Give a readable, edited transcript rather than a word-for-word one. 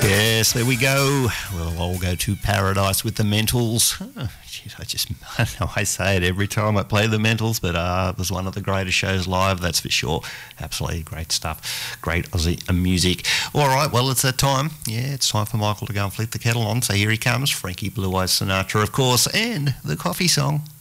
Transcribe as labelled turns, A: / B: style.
A: Yes, there we go. We'll all go to paradise with the Mentals. Oh, geez, I know I say it every time I play the Mentals, but it was one of the greatest shows live, that's for sure. Absolutely great stuff. Great Aussie music. All right, well, it's that time. Yeah, it's time for Michael to go and flick the kettle on. So here he comes, Frankie Blue Eyes Sinatra, of course, and the coffee song.